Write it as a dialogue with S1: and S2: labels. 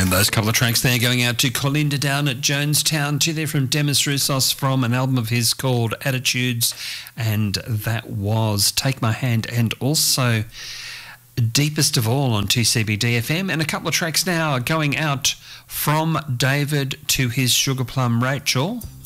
S1: And those couple of tracks there going out to Colinda down at Jonestown, to there from Demis Roussos from an album of his called Attitudes, and that was Take My Hand and also Deepest of All on 2CBD FM. And a couple of tracks now going out from David to his Sugar Plum Rachel.